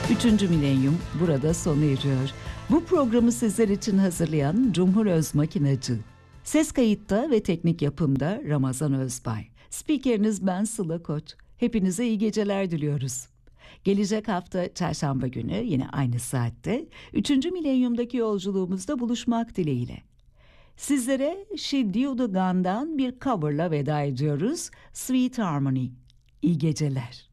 Üçüncü milenyum burada sona eriyor. Bu programı sizler için hazırlayan Cumhur Özmakinacı. Ses kayıtta ve teknik yapımda Ramazan Özbay. Spikeriniz ben Sıla Koç. Hepinize iyi geceler diliyoruz. Gelecek hafta çarşamba günü yine aynı saatte 3. milenyumdaki yolculuğumuzda buluşmak dileğiyle. Sizlere She Do The Gun'dan bir coverla veda ediyoruz. Sweet Harmony. İyi geceler.